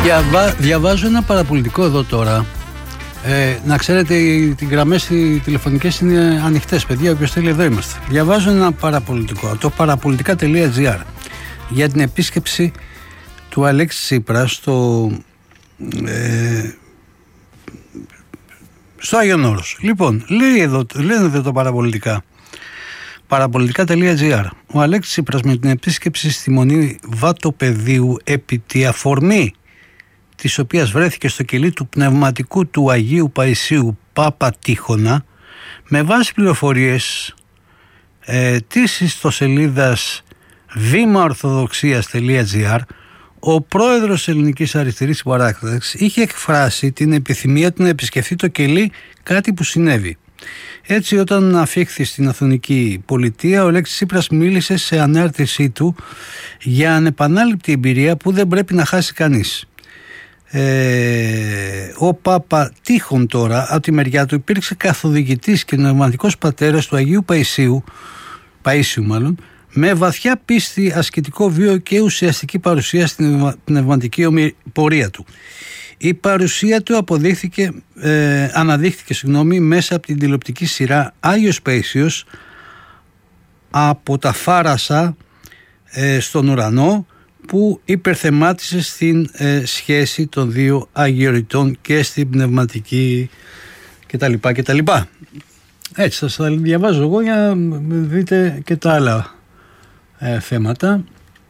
Διαβάζω ένα παραπολιτικό εδώ τώρα. Να ξέρετε, οι γραμμές τηλεφωνικές είναι ανοιχτές, παιδιά. Όποιος θέλει, εδώ είμαστε. Διαβάζω ένα παραπολιτικό, το παραπολιτικά.gr, για την επίσκεψη του Αλέξη Τσίπρα στο Άγιον Όρος. Λοιπόν, λένε εδώ το παραπολιτικά.gr. Ο Αλέξης Τσίπρας με την επίσκεψη στη Μονή Βατοπεδίου, επί τη αφορμή της οποίας βρέθηκε στο κελί του πνευματικού του Αγίου Παϊσίου Πάπα Τείχονα, με βάση πληροφορίες της ιστοσελίδας βήματορθοδοξίας.gr, ο πρόεδρος Ελληνικής Αριστερής Συμπαράστασης είχε εκφράσει την επιθυμία του να επισκεφθεί το κελί, κάτι που συνέβη. Έτσι, όταν αφήχθη στην Αθωνική Πολιτεία, ο Αλέξης Τσίπρας μίλησε σε ανάρτησή του για ανεπανάληπτη εμπειρία που δεν πρέπει να χάσει κανείς. Ο Πάπα Τείχων τώρα, από τη μεριά του, υπήρξε καθοδηγητής και πνευματικός πατέρας του Αγίου Παΐσιου μάλλον, με βαθιά πίστη, ασκητικό βίο και ουσιαστική παρουσία στην πνευματική πορεία του. Η παρουσία του αναδείχθηκε μέσα από την τηλεοπτική σειρά Άγιος Παΐσιος, από τα Φάρασα στον ουρανό, που υπερθεμάτισε στην σχέση των δύο αγιοριτών και στην πνευματική κτλ. Έτσι σας τα διαβάζω εγώ για να δείτε και τα άλλα θέματα.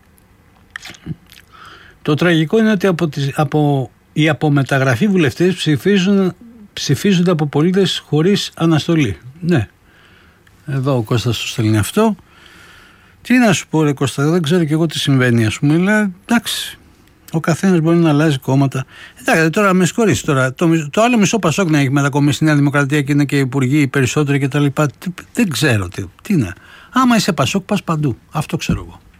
Το τραγικό είναι ότι οι απομεταγραφοί βουλευτές ψηφίζονται από πολίτες χωρίς αναστολή. Ναι, εδώ ο Κώστας το στέλνει αυτό. Τι να σου πω, ρε Κώστα, δεν ξέρω και εγώ τι συμβαίνει, ας πούμε, αλλά εντάξει, ο καθένας μπορεί να αλλάζει κόμματα. Εντάξει, τώρα με συγχωρείς, τώρα το άλλο μισό Πασόκ να έχει μετακομίσει στη Νέα Δημοκρατία και είναι και υπουργοί οι περισσότεροι κτλ. Δεν ξέρω τι είναι. Άμα είσαι Πασόκ, πας παντού. Αυτό ξέρω εγώ.